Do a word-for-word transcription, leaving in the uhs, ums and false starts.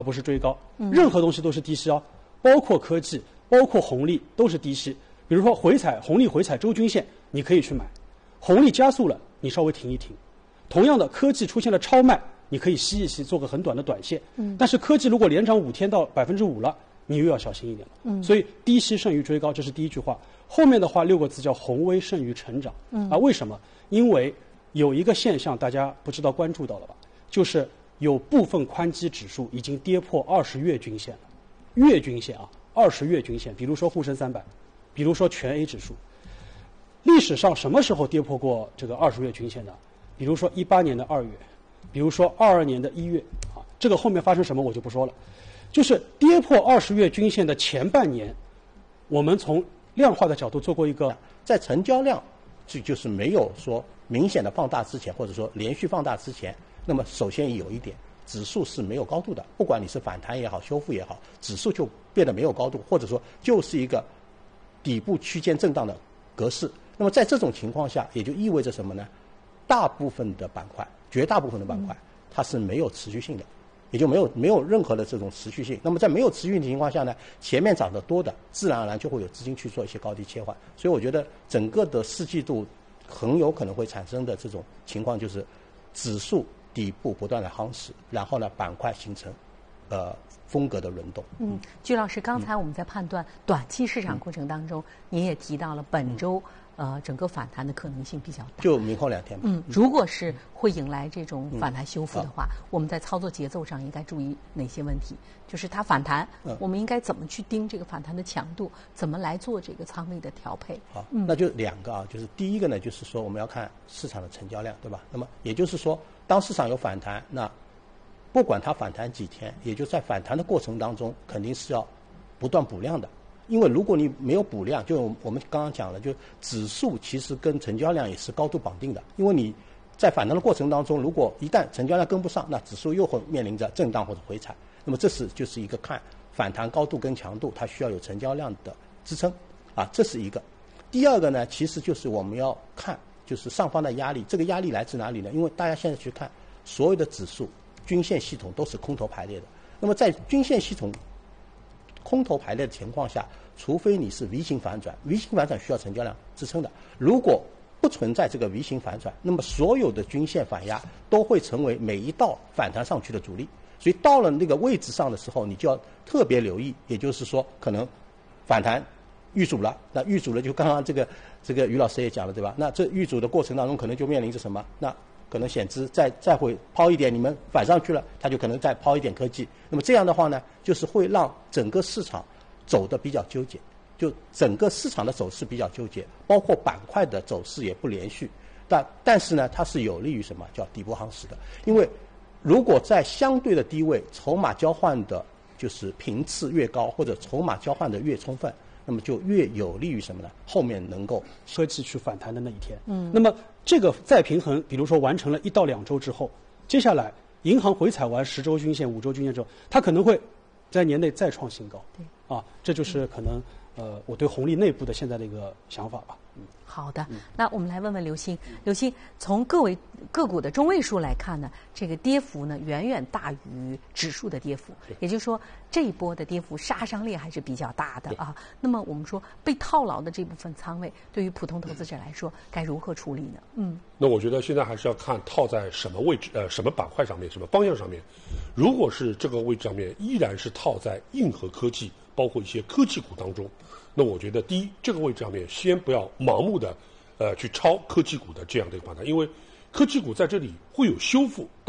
不是追高，任何东西都是低吸哦，包括科技，包括红利都是低吸。比如说回踩红利回踩周均线，你可以去买；红利加速了，你稍微停一停。同样的，科技出现了超卖，你可以吸一吸，做个很短的短线。嗯，但是科技如果连涨五天到百分之五了，你又要小心一点了。嗯，所以低吸胜于追高，这是第一句话。后面的话六个字叫宏威胜于成长。嗯，啊，为什么？因为有一个现象大家不知道关注到了吧？就是有部分宽基指数已经跌破二十月均线了，月均线啊，二十月均线，比如说沪深三百，比如说全 A 指数。历史上什么时候跌破过这个二十月均线的？比如说一八年的二月，比如说二二年的一月啊，这个后面发生什么我就不说了。就是跌破二十月均线的前半年，我们从量化的角度做过一个， 在成交量这就是没有说明显的放大之前，或者说连续放大之前，那么首先有一点，指数是没有高度的，不管你是反弹也好，修复也好，指数就变得没有高度，或者说就是一个底部区间震荡的格式。那么在这种情况下，也就意味着什么呢？大部分的板块，绝大部分的板块，它是没有持续性的，也就没有没有任何的这种持续性。那么在没有持续性的情况下呢，前面涨得多的，自然而然就会有资金去做一些高低切换。所以我觉得整个的四季度很有可能会产生的这种情况，就是指数底部不断的夯实，然后呢，板块形成呃风格的轮动。 嗯，鞠老师，刚才我们在判断短期市场过程当中，嗯、您也提到了本周。嗯呃，整个反弹的可能性比较大， 就明后两天嘛。 嗯，如果是会迎来这种反弹修复的话，嗯、我们在操作节奏上应该注意哪些问题？就是它反弹，嗯、我们应该怎么去盯这个反弹的强度？怎么来做这个仓位的调配？ 好，嗯、那就两个啊，就是第一个呢，就是说我们要看市场的成交量，对吧？那么也就是说，当市场有反弹，那不管它反弹几天，也就在反弹的过程当中，肯定是要不断补量的。因为如果你没有补量，就我们刚刚讲了，就指数其实跟成交量也是高度绑定的。因为你在反弹的过程当中，如果一旦成交量跟不上，那指数又会面临着震荡或者回踩。那么这是就是一个看反弹高度跟强度，它需要有成交量的支撑啊，这是一个。第二个呢，其实就是我们要看就是上方的压力，这个压力来自哪里呢？因为大家现在去看所有的指数均线系统都是空头排列的，那么在均线系统空头排列的情况下，除非你是 V 型反转 ，V 型反转需要成交量支撑的。如果不存在这个 V 型反转，那么所有的均线反压都会成为每一道反弹上去的阻力。所以到了那个位置上的时候，你就要特别留意，也就是说，可能反弹遇阻了，那遇阻了，就刚刚这个这个于老师也讲了，对吧？那这遇阻的过程当中，可能就面临着什么？那可能险资再再会抛一点，你们反上去了，它就可能再抛一点科技。那么这样的话呢，就是会让整个市场走得比较纠结，就整个市场的走势比较纠结，包括板块的走势也不连续。但但是呢，它是有利于什么？叫底部夯实的。因为如果在相对的低位，筹码交换的就是频次越高，或者筹码交换的越充分，那么就越有利于什么呢？后面能够科技去反弹的那一天。嗯，那么这个再平衡，比如说完成了一到两周之后，接下来银行回踩完十周均线、五周均线之后，它可能会在年内再创新高。 对， 啊，这就是可能呃我对红利内部的现在的一个想法吧。嗯， 好的，那我们来问问刘鑫。刘鑫，从个位个股的中位数来看呢，这个跌幅呢远远大于指数的跌幅，也就是说这一波的跌幅杀伤力还是比较大的啊。那么我们说被套牢的这部分仓位，对于普通投资者来说该如何处理呢？嗯， 那我觉得现在还是要看套在什么位置，呃，什么板块上面，什么方向上面。如果是这个位置上面依然是套在硬核科技，包括一些科技股当中。那我觉得，第一，这个位置上面先不要盲目的，呃，去抄科技股的这样的一个反弹，因为科技股在这里会有修复。